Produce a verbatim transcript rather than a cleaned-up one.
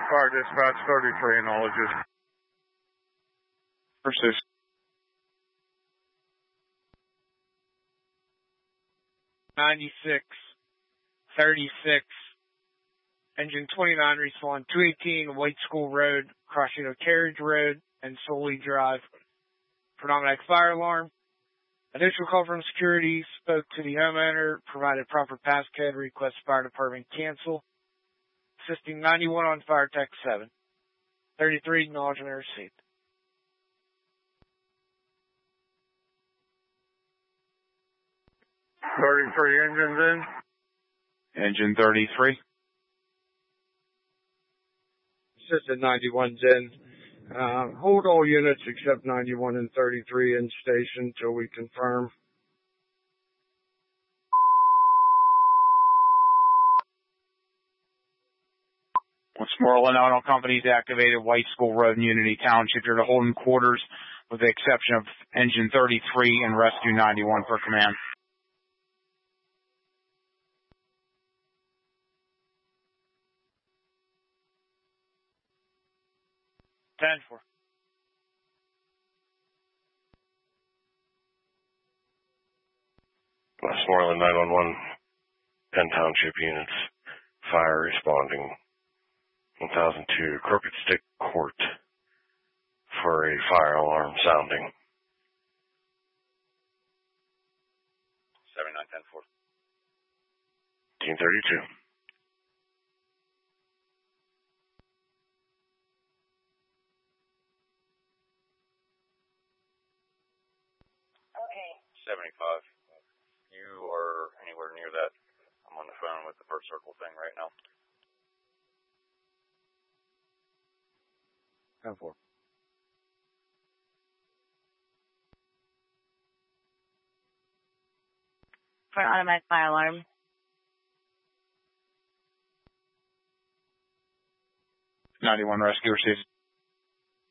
Fire dispatch thirty-three, acknowledges. Persist. ninety-six, thirty-six, engine twenty-nine, respawn two eighteen, White School Road, Crossino Carriage Road, and Solely Drive. Predominant fire alarm. Initial call from security, spoke to the homeowner, provided proper passcode, request fire department cancel. Assisting ninety-one on fire text seven. thirty-three, acknowledgement received. thirty-three engines in. Engine thirty-three. Assistant ninety-one's in. Uh, hold all units except ninety-one and thirty-three in station till we confirm. Westmoreland Auto Company's activated White School Road in Unity Township. You're to Holden quarters with the exception of engine thirty-three and rescue ninety-one for command. ten four. Westmoreland nine one one, Penn Township units, fire responding. one thousand two, Crooked Stick Court for a fire alarm sounding. seventy-nine ten four. Team thirty-two. Okay. seventy-five. You are anywhere near that. I'm on the phone with the first circle thing right now. ten four. For automatic fire alarm. ninety-one rescue received.